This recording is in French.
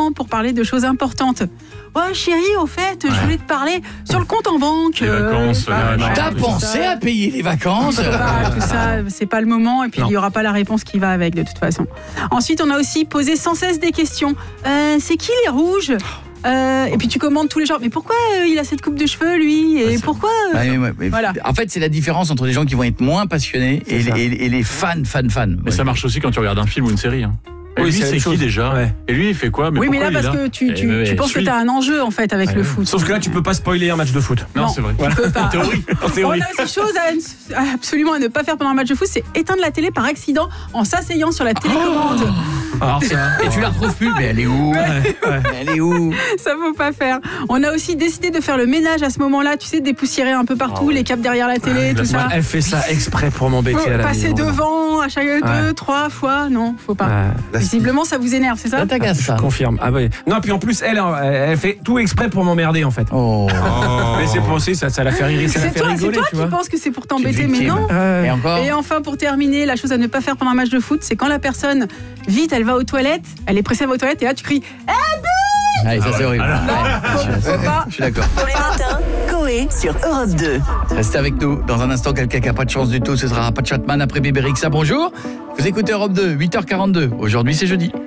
moment pour parler de choses importantes. Ouais, chérie, au fait, je voulais te parler sur le compte en banque. Les vacances. T'as pensé à payer les vacances? Tout ça, c'est pas le moment et puis il n'y aura pas la réponse qui va avec de toute façon. Ensuite, on a aussi posé sans cesse des questions. C'est qui les rouges? Et puis tu commandes tous les jours. Mais pourquoi il a cette coupe de cheveux, lui? Et pourquoi Voilà. En fait, c'est la différence entre les gens qui vont être moins passionnés et les fans. Mais ça marche aussi quand tu regardes un film ou une série. Et lui, c'est qui déjà? Et lui, il fait quoi? Oui, mais là, parce que tu penses que tu as un enjeu en fait avec le foot. Sauf que là, tu peux pas spoiler un match de foot. Non, c'est vrai. Tu peux pas. En théorie. On a aussi chose absolument à ne pas faire pendant un match de foot, c'est éteindre la télé par accident en s'asseyant sur la télécommande. Et tu la retrouves plus, mais elle est où? Elle est où? Ça faut pas faire. On a aussi décidé de faire le ménage à ce moment-là, tu sais, dépoussiérer un peu partout, les câbles derrière la télé, tout ça. Elle fait ça exprès pour m'embêter à la passer maison. devant à chaque 2-3 fois, non, faut pas. Visiblement, ça vous énerve, c'est ça? Ça t'agace, ça. Je confirme. Ah ouais. Non, puis en plus, elle fait tout exprès pour m'emmerder en fait. Mais c'est pour aussi, ça la fait rire, ça la fait rigoler, c'est toi tu vois. qui penses que c'est pour t'embêter, mais non. Et encore? Et enfin, pour terminer, la chose à ne pas faire pendant un match de foot, c'est quand la personne, vite, elle va aux toilettes, elle est pressée, elle va aux toilettes, et là, tu cries Allez, ça c'est horrible. faut pas. Je suis d'accord. Tous les matins, Coé sur Europe 2. Restez avec nous. Dans un instant, quelqu'un qui n'a pas de chance du tout, ce sera Pat Chatman après Bébé Rexha. Bonjour. Vous écoutez Europe 2, 8h42. Aujourd'hui, c'est jeudi.